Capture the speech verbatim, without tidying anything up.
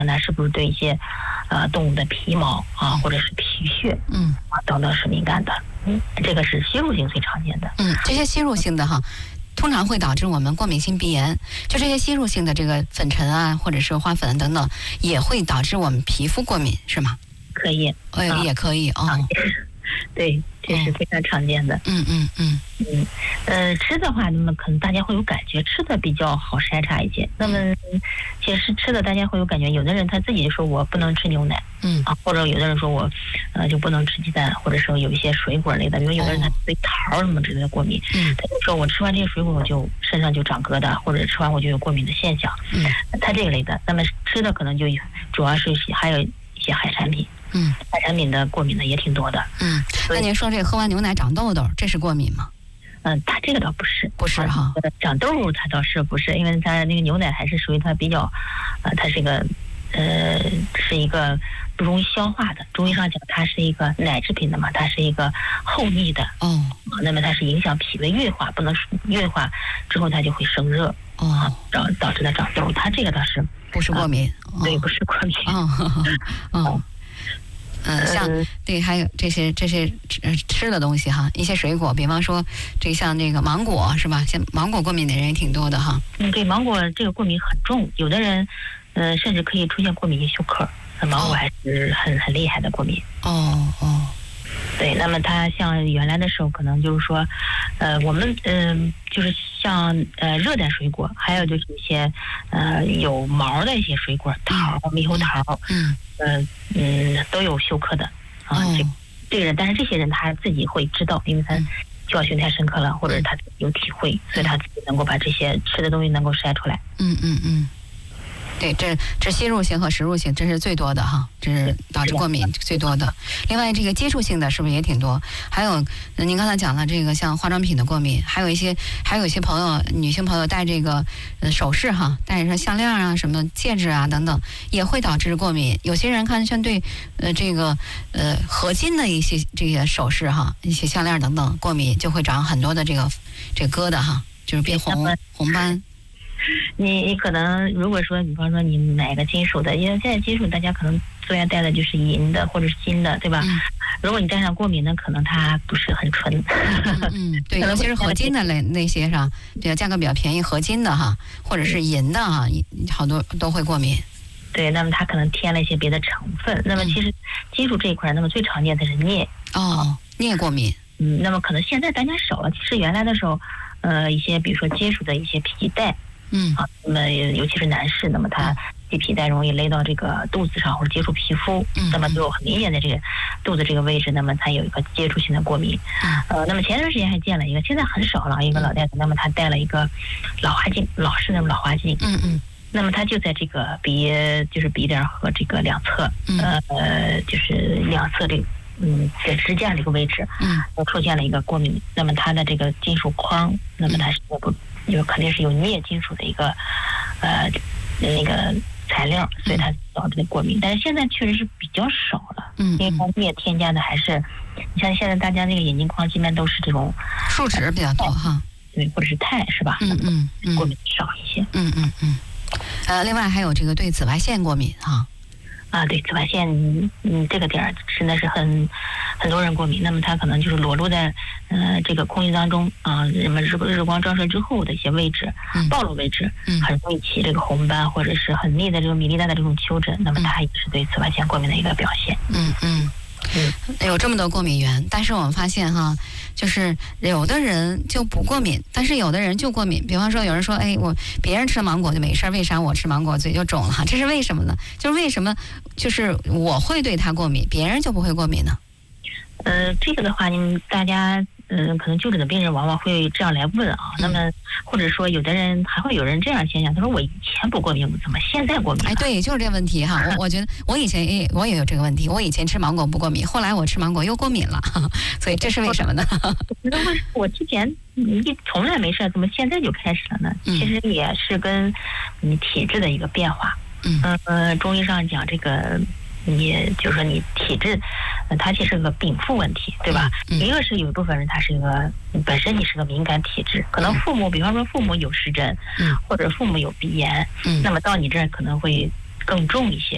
它是不是对一些呃动物的皮毛啊，或者是皮屑， 嗯啊等等是敏感的。嗯，这个是吸入性最常见的。 嗯，这些吸入性的哈，通常会导致我们过敏性鼻炎。就这些吸入性的这个粉尘啊，或者是花粉等等，也会导致我们皮肤过敏，是吗？ 可以， 呃， 啊、 也可以哦。 对，这是非常常见的。 嗯嗯嗯嗯，呃，吃的话，那么可能大家会有感觉，吃的比较好筛查一些。那么，其实吃的大家会有感觉，有的人他自己就说我不能吃牛奶， 嗯啊，或者有的人说我，呃，就不能吃鸡蛋，或者说有一些水果类的，比如有的人他对桃什么之类的过敏， 嗯， 他就说我吃完这些水果我就身上就长疙瘩，或者吃完我就有过敏的现象， 嗯， 他这个类的，那么吃的可能就主要是一些还有一些海产品。 嗯， 海产品的过敏的也挺多的。 嗯，那您说这个喝完牛奶长痘痘，这是过敏吗？ 嗯，它这个倒不是， 不是哈。 长痘它倒是不是，因为它那个牛奶还是属于它比较，呃，它是一个，呃，是一个不容易消化的。中医上讲，它是一个奶制品的嘛，它是一个厚腻的。 哦。 那么它是影响脾胃运化，不能运化之后它就会生热。 哦。 导导致它长痘，它这个倒是不是过敏。 呃、对，不是过敏。 哦。哦。嗯，像对，还有这些这些吃吃的东西哈，一些水果，比方说这像那个芒果是吧？像芒果过敏的人也挺多的哈。 嗯，对，芒果这个过敏很重，有的人，呃，甚至可以出现过敏性休克。芒果还是很很厉害的过敏。 哦哦。 对，那么它像原来的时候，可能就是说，呃，我们嗯、呃，就是像呃热带水果，还有就是一些呃有毛的一些水果，桃、猕猴桃， 嗯， 呃嗯都有休克的啊。 哦、 这这个人，但是这些人他自己会知道，因为他教训太深刻了，或者他有体会，所以他自己能够把这些吃的东西能够筛出来。 嗯嗯嗯。对，这这吸入性和食入性这是最多的哈，这是导致过敏最多的。另外，这个接触性的是不是也挺多？还有，您刚才讲了这个像化妆品的过敏，还有一些还有一些朋友，女性朋友戴这个呃首饰哈，戴上项链啊、什么戒指啊等等，也会导致过敏。有些人看像对呃这个呃合金的一些这些首饰哈、一些项链等等过敏，就会长很多的这个这个疙瘩哈，就是变红红斑。 你你可能如果说比方说你买个金属的，因为现在金属大家可能最爱戴的就是银的或者是金的，对吧？ 嗯、 如果你戴上过敏呢，可能它不是很纯。 嗯，嗯对，尤其是合金的类那些上，对，价格比较便宜，合金的哈，或者是银的哈，好多都会过敏。 对，那么它可能添了一些别的成分。那么其实金属这一块，那么最常见的是镍。 哦，镍过敏。 嗯，那么可能现在大家少了，其实原来的时候，呃，一些比如说金属的一些皮带。 嗯啊，那么尤其是男士，那么他系皮带容易勒到这个肚子上或者接触皮肤， 嗯、 那么就很明显的这个肚子这个位置，那么他有一个接触性的过敏。 嗯、 呃，那么前段时间还见了一个，现在很少了，一个老太太，那么她戴了一个老花镜，老式的老花镜。 嗯嗯。 那么她就在这个鼻，就是鼻梁和这个两侧， 嗯、 呃，就是两侧这个。嗯，在支架这个位置， 嗯， 出现了一个过敏，那么它的这个金属框，那么它是不，就肯定是有镍金属的一个，呃，那个材料，所以它导致的过敏。但是现在确实是比较少了， 嗯， 因为它镍添加的还是，你像现在大家那个眼镜框基本上都是这种树脂比较多哈， 对，或者是钛是吧？ 嗯嗯嗯， 过敏少一些。 嗯嗯嗯，呃，另外还有这个对紫外线过敏哈。 啊，对，紫外线，嗯，这个点儿真的是很很多人过敏。那么它可能就是裸露在呃这个空气当中啊，什么日日光照射之后的一些位置， 嗯、 暴露位置， 嗯， 很容易起这个红斑或者是很密的这种米粒大的这种丘疹。那么它也是对紫外线过敏的一个表现。 嗯嗯。 嗯， 有这么多过敏源，但是我们发现哈，就是有的人就不过敏，但是有的人就过敏。比方说，有人说，哎，我别人吃芒果就没事，为啥我吃芒果嘴就肿了？这是为什么呢？就是为什么，就是我会对它过敏，别人就不会过敏呢？ 呃，这个的话，你们大家。嗯，可能就诊的病人往往会这样来问啊，那么或者说有的人还会有人这样现象，他说我以前不过敏，我怎么现在过敏？ 哎，对，就是这个问题哈。我我觉得我以前也我也有这个问题，我以前吃芒果不过敏，后来我吃芒果又过敏了，所以这是为什么呢？ 那为什么我之前一从来没事，怎么现在就开始了呢？ 嗯、 其实也是跟你体质的一个变化。 嗯呃，中医上讲这个。你就是说你体质，呃，它其实是个禀赋问题，对吧？ 嗯嗯、 一个是有一部分人他是一个本身你是个敏感体质，可能父母，比方说父母有湿疹， 嗯、 或者父母有鼻炎， 嗯、 那么到你这儿可能会更重一些。